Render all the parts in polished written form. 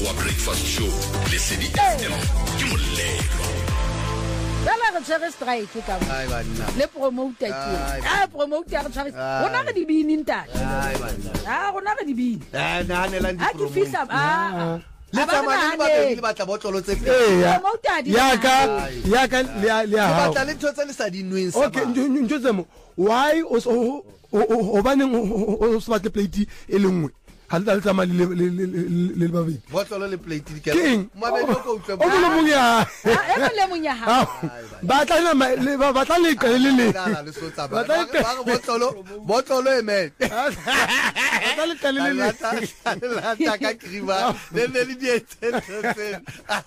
wa breakfast show le Sedi FM ke molelo Bala re tshwere strike ka le promoter ke promoter re tshwere rona re di bini ntata rona re di bini nahanela di promoter ke fisa le tsamana le babedi le batla botlolo tse ya ka le ha batla le ntho tse le sa dinweng sa okay ntho tsemo why o baneng o se batle plate e lengwe ha le tsamana le babedi botlolo le plate di ke mabedi o utlwe o lo munya le munya ha batla le qele le le sotsa ba botlolo e me batla le qele le la taka kriba le di etsetsen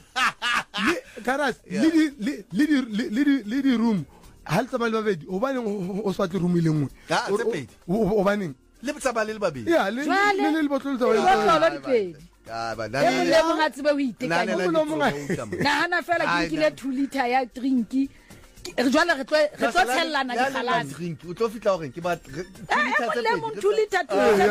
karas le di room ha le tsamana le babedi o baneng o se batle room e lengwe o baneng le tsaba le babedi ya le botlolo di pedi ba le mongatsi ba ho itekanya na hana fela ke kile 2 liter ya drink re jwale re tlo tshellana di khalasi drink o tlo fitla hore ke ba 2 liter le mon 2 liter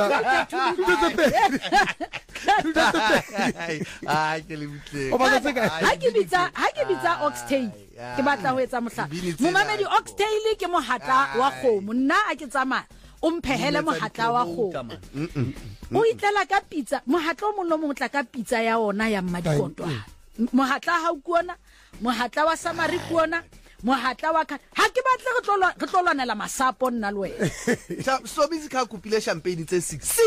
ai ke le butle ha ke bitsa oxtail ke batla ho etsa mohla momamedi oxtail ke mohatla wa khomo nna a ke tsamaya o mphehele mohatla wa khomo o itlela ka pizza mohatla o mongwe mo tla ka pizza ya ona ya mmadikotwa mohatla ha o kuona mohatla wa samari kuona mohatla wa ha ke batle re tlolwanela masapo nna le wena so busy ka kupile champagne tse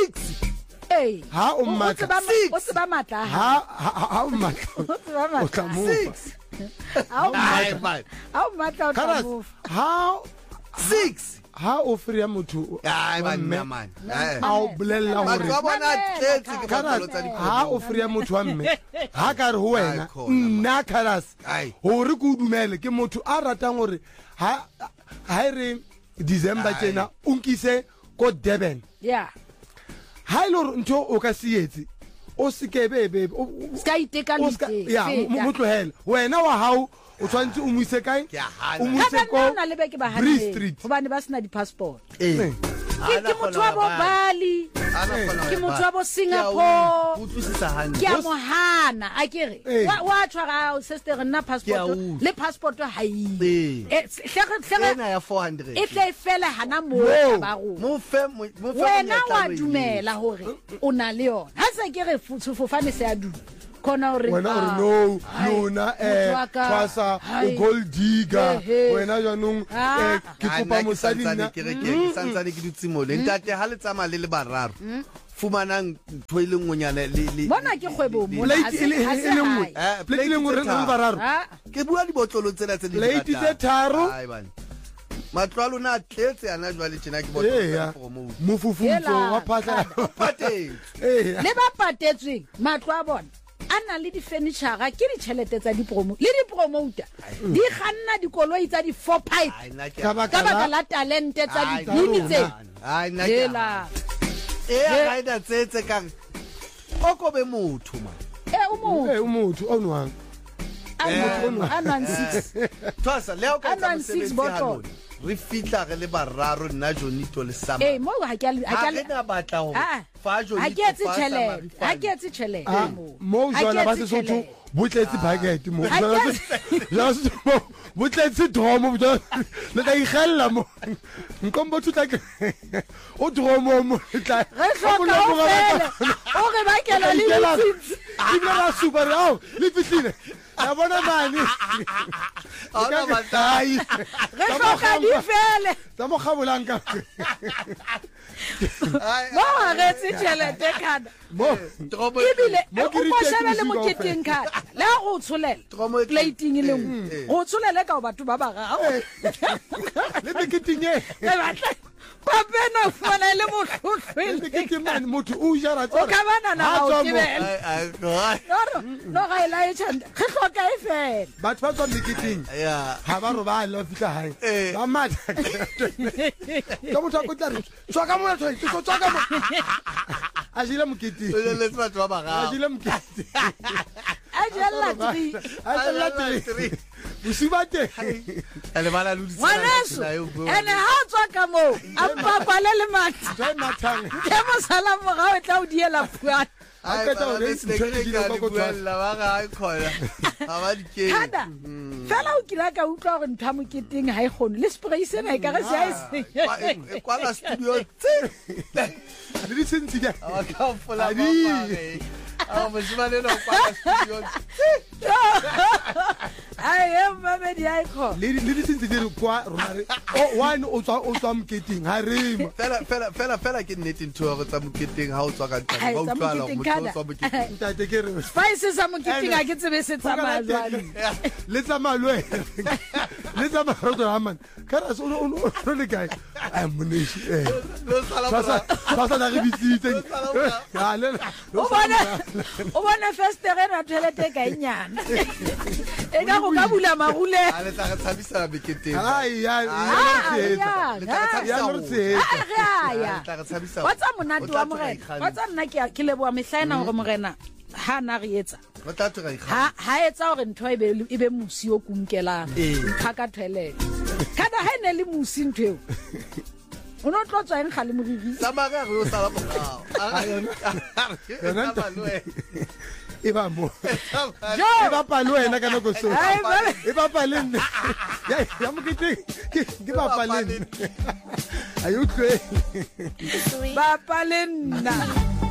6 ha o matla o se ba matla ha o matla o tla mo 6 ha o matla o tla mo ha 6 ha o free motho man a o bolella hore ba bona tletse ke botlolo tsa di ha o free motho wa mme ha ka re ho wena nna Karas hore ke o dumele ke motho a ratang hore ha re December tjena o nkise ko Durban ha ile hore ntho o ka sietse o sekebe ska itekanetse ya motlohela wena wa hao o tshwantse o mo ise kae o mo ise ko Bree Street hobane ba sena di passport ke motho wa bo Bali ke motho wa bo Singapore ke a mohana a kere wa tshwara sister nna passport le passport ha ile hlena ya 400 e tle fela hana mo ba go wena wa dumela hore o na le yona ha se kere fofane se a dula kona hore wena hore no lona kwasa o gold digger wena janong ke kopa mosadi nna ke santsane ke ditsimo le ntate ha le tsama le bararo fumanang thoile ngonyana le bona ke kgwebo mo plate ile lengwe plate ile ngwe re bararo ke bua di botlolo tsena tse di plate tse tharo ai bana matlwalo na tletse ana jwale tjena ke botlolo promo mofufutso wa phahla patetse le ba patetsweng matlo a bona ana le di furniture ke di tšhelete tsa di promo le di promoter di kganna dikoloi tsa di 4 pipe ka baka la talente tsa di bini tse hela ga ida tsetse kang o ko be motho man o motho o nwang anan 6 tsasa leo ka tsamsebetsi ha re fitla re le bararo nna Jonito le Sama mo ha ke na batla ho fa Jonito ha ke etse tšhelete mo jona ba se sotho botletse bucket mo la se botletse dromo le ka igella mo nkombo tutla ke o dromo mo tla o re ba ke la le ditsi ibla super ao le fitlile ya bona mani ona matai re hloka di fele tsa mo kgabolanka mo re tšhelete kana dromo ibile o shebele mo keteng ka la go tsholela plating le go tsholela ka batho ba bagago le keteng e papena fana le mohlotlo ke man motho o jara tsara o ka bana na o tibela no ga ila e tshanda ke hloka e fela batho ba tswa meeting ha ba ro ba lo fitla hae ba matha ka motho a kotla re tswa ka mona tswa tswa ka mo a jile mokete le batho ba baga a jile mokete a jela 3 busibate ale bala lu Ngwaneso ene ha tswa ka mo a mpapale le matha tswa mathang ke mo sala mo ga o tla o diela phuana Ha qeta ho re Khada fela o kila ka utlwa gore ntho ya moketeng ha e kgone le spray sena e ka re se a e senya kwala studio tse le di sentse ja ka fola mosimane no kwala studio ai Mamedi ai kho le di sentse di kwa rona re one o tswa moketeng ha re fela ke nnete ntho go tsa moketeng ha o tswa ka ntwa ba utlwala motho o tswa moketeng ntate ke re spice sa moketeng a ke tsebe se tsamaya jwale le tsamalwe le tsamaroto ha man kara so no le guy ai moneshi lo sala ba sa re bitsitse ha le o bona first rena toilet ka inyana e ka go ka bula magule a le tla tshabisa meketeng ai ya watsa monate wa morena watsa nna ke leboa mehlaena gore morena ha na re etsa ha etsa gore ntho e be musi o kunkelang ntha ka toilet kada ha ne le musi ntho o no tlotsa eng ga le moriri samara go sala mogao e ba mo e ba pa le wena ka nako so e ba pa le nne ya mo ke ba pa le nne ayo twe ba pa le nna